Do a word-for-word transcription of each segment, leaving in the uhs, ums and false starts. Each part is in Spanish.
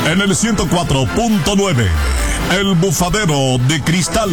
En el ciento cuatro punto nueve, El Bufadero de Cristal.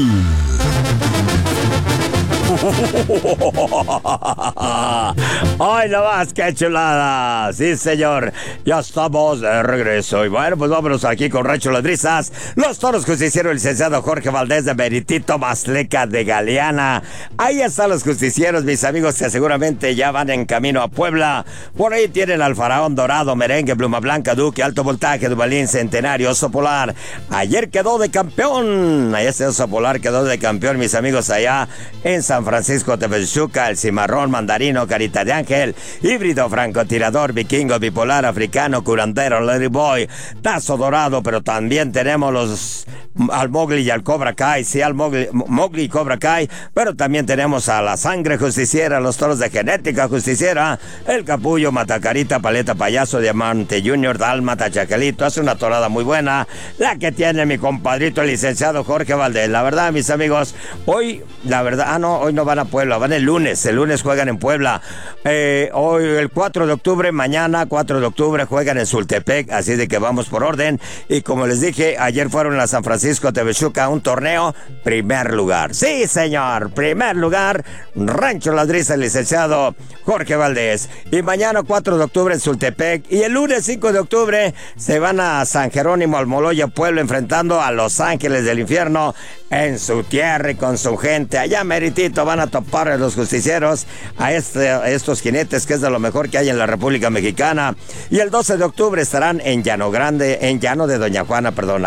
¡Ay, no más! ¡Qué chulada! Sí, señor, ya estamos de regreso. Y bueno, pues vámonos aquí con Rancho Las Brisas. Los toros justicieros, el licenciado Jorge Valdés de Meritito Masleca de Galeana. Ahí están los justicieros, mis amigos, que seguramente ya van en camino a Puebla. Por ahí tienen al Faraón Dorado, Merengue, Pluma Blanca, Duque, Alto Voltaje, Duvalín, Centenario, Oso Polar. Ayer quedó de campeón. Ahí este Oso Polar quedó de campeón, mis amigos, allá en San Francisco Tepechuca, el Cimarrón, Mandarino, Carita de Ángel, Híbrido, Francotirador, Vikingo, Bipolar, Africano, Curandero, Lady Boy, Tazo Dorado, pero también tenemos los al Mowgli y al Cobra Kai, sí, al Mowgli, Mowgli y Cobra Kai, pero también tenemos a la Sangre Justiciera, los Toros de Genética Justiciera, el Capullo, Matacarita, Paleta Payaso, Diamante Junior, Dálmata, Chaquelito, hace una torada muy buena, la que tiene mi compadrito, el licenciado Jorge Valdés. La verdad, mis amigos, hoy, la verdad, ah, no, hoy no van a Puebla, van el lunes, el lunes juegan en Puebla, eh, hoy el cuatro de octubre, mañana cuatro de octubre juegan en Sultepec, así de que vamos por orden, y como les dije, ayer fueron a San Francisco Tepechuca, un torneo, primer lugar, sí señor, primer lugar, Rancho Las Brisas, el licenciado Jorge Valdés, y mañana cuatro de octubre en Sultepec, y el lunes cinco de octubre se van a San Jerónimo, Almoloya, Puebla, enfrentando a Los Ángeles del Infierno, en su tierra y con su gente, allá meritito van a topar a los justicieros, a, este, a estos jinetes que es de lo mejor que hay en la República Mexicana, y el doce de octubre estarán en Llano Grande, en Llano de Doña Juana, perdón,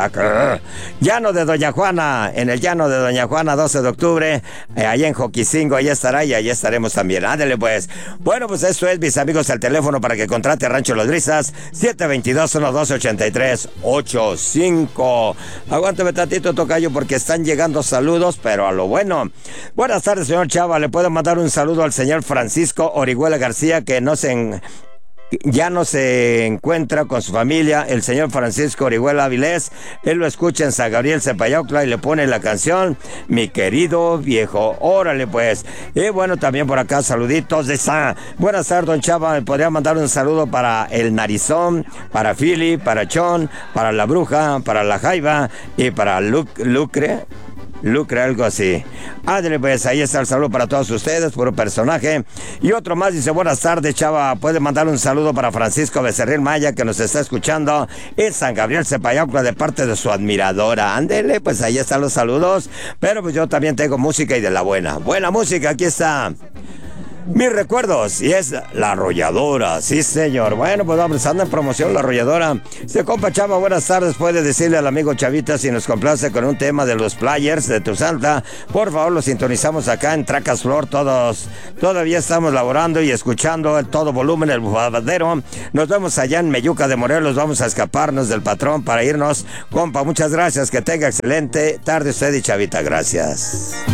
Llano de Doña Juana, en el Llano de Doña Juana, doce de octubre, eh, allá en Joquicingo, allá estará y allá estaremos también, ándale pues. Bueno, pues esto es, mis amigos, el teléfono para que contrate a Rancho Las Brisas, siete dos dos, uno dos ocho tres ocho cinco. Aguántame tantito, tocayo, porque están llegando saludos, pero a lo bueno. Buenas tardes, señor Chava, le puedo mandar un saludo al señor Francisco Orihuela García, que no se... En... ya no se encuentra con su familia, el señor Francisco Orihuela Avilés. Él lo escucha en San Gabriel Cepayaucla y le pone la canción Mi Querido Viejo. Órale pues. Y bueno, también por acá saluditos de San. Buenas tardes, don Chava, me podría mandar un saludo para el Narizón, para Philly, para Chon, para la Bruja, para la Jaiba y para Luc Lucre. Lucre, algo así. Ándale, pues ahí está el saludo para todos ustedes, puro personaje. Y otro más dice, buenas tardes, Chava, puede mandar un saludo para Francisco Becerril Maya, que nos está escuchando en San Gabriel Cepayaucla, de parte de su admiradora. Ándele, pues ahí están los saludos. Pero pues yo también tengo música y de la buena. Buena música, aquí está. Mis recuerdos, y es La Arrolladora, sí señor. Bueno, pues vamos, anda en promoción La Arrolladora. Se compa Chava, buenas tardes, puede decirle al amigo Chavita si nos complace con un tema de los Players de Tu Santa. Por favor, lo sintonizamos acá en Tracas Flor, todos, todavía estamos laborando y escuchando en todo volumen el Bufadero. Nos vemos allá en Meyuca de Morelos, vamos a escaparnos del patrón para irnos. Compa, muchas gracias, que tenga excelente tarde usted y Chavita, gracias.